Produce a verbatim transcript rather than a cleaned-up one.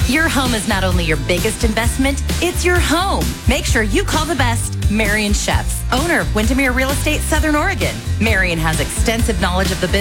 Your home is not only your biggest investment, it's your home. Make sure you call the best, Marion Chefs, owner of Windermere Real Estate, Southern Oregon. Marion has extensive knowledge of the business